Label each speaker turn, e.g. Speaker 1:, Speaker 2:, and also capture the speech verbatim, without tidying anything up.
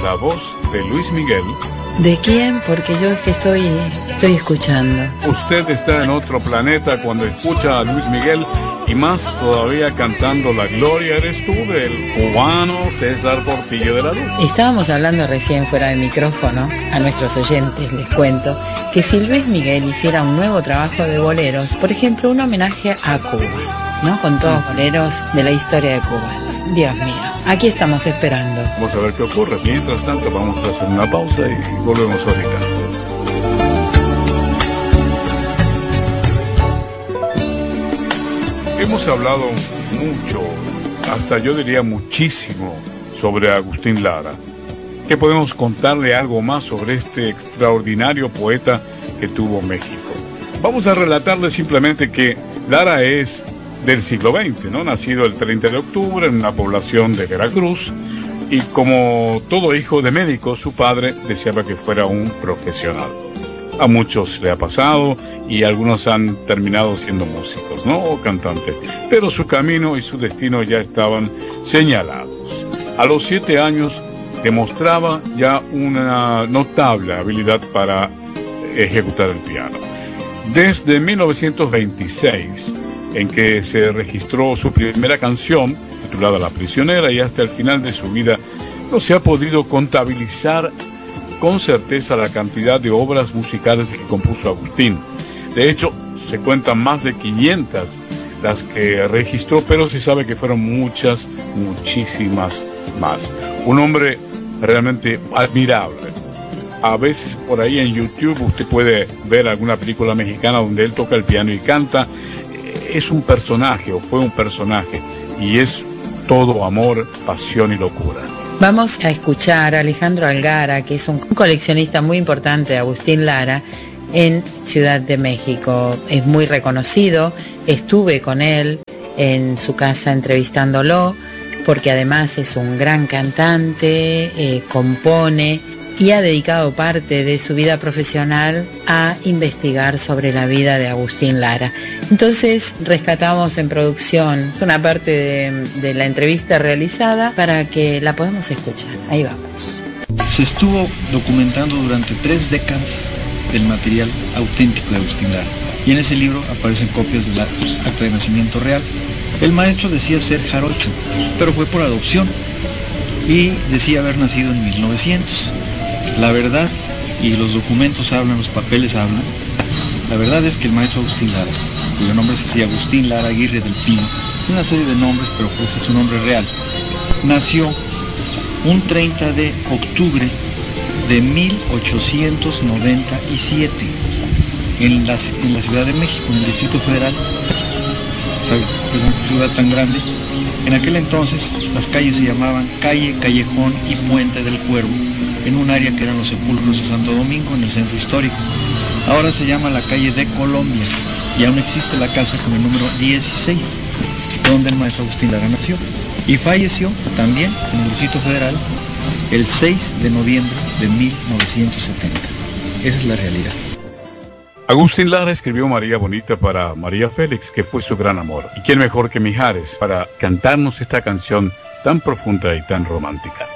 Speaker 1: la voz de Luis Miguel.
Speaker 2: ¿De quién? Porque yo es que estoy, estoy escuchando.
Speaker 1: Usted está en otro planeta cuando escucha a Luis Miguel, y más todavía cantando La Gloria Eres Tú, del cubano César Portillo de la Luz.
Speaker 2: Estábamos hablando recién fuera de micrófono, a nuestros oyentes les cuento, que si Luis Miguel hiciera un nuevo trabajo de boleros, por ejemplo, un homenaje a Cuba, ¿no? Con todos los boleros de la historia de Cuba. Dios mío, aquí estamos esperando.
Speaker 1: Vamos a ver qué ocurre. Mientras tanto, vamos a hacer una pausa y volvemos ahorita. Hemos hablado mucho, hasta yo diría muchísimo, sobre Agustín Lara. ¿Qué podemos contarle algo más sobre este extraordinario poeta que tuvo México? Vamos a relatarle simplemente que Lara es del siglo veinte, ¿no? Nacido el treinta de octubre en una población de Veracruz, y como todo hijo de médico, su padre deseaba que fuera un profesional. A muchos le ha pasado y algunos han terminado siendo músicos, ¿no? O cantantes, pero su camino y su destino ya estaban señalados. A los siete años demostraba ya una notable habilidad para ejecutar el piano. Desde mil novecientos veintiséis, en que se registró su primera canción, titulada La Prisionera, y hasta el final de su vida no se ha podido contabilizar con certeza la cantidad de obras musicales que compuso Agustín. De hecho, se cuentan más de quinientas las que registró, pero se sabe que fueron muchas, muchísimas más. Un hombre realmente admirable. A veces por ahí en YouTube usted puede ver alguna película mexicana donde él toca el piano y canta. Es un personaje, o fue un personaje, y es todo amor, pasión y locura.
Speaker 2: Vamos a escuchar a Alejandro Algara, que es un coleccionista muy importante de Agustín Lara en Ciudad de México. Es muy reconocido, estuve con él en su casa entrevistándolo, porque además es un gran cantante, eh, compone y ha dedicado parte de su vida profesional a investigar sobre la vida de Agustín Lara. Entonces rescatamos en producción una parte de, de la entrevista realizada para que la podamos escuchar. Ahí vamos.
Speaker 3: Se estuvo documentando durante tres décadas el material auténtico de Agustín Lara, y en ese libro aparecen copias del acta de nacimiento real. El maestro decía ser jarocho, pero fue por adopción, y decía haber nacido en mil novecientos. La verdad, y los documentos hablan, los papeles hablan, la verdad es que el maestro Agustín Lara, cuyo nombre se hacía Agustín Lara Aguirre del Pino, una serie de nombres, pero pues es su nombre real, nació un treinta de octubre de mil ochocientos noventa y siete en la, en la Ciudad de México, en el Distrito Federal, una ciudad tan grande. En aquel entonces las calles se llamaban Calle, Callejón y Puente del Cuervo, en un área que eran los sepulcros de Santo Domingo, en el centro histórico. Ahora se llama la calle de Colombia, y aún existe la casa con el número dieciséis, donde el maestro Agustín Lara nació. Y falleció también en el Distrito Federal el seis de noviembre de mil novecientos setenta. Esa es la realidad.
Speaker 1: Agustín Lara escribió María Bonita para María Félix, que fue su gran amor. ¿Y quién mejor que Mijares para cantarnos esta canción tan profunda y tan romántica?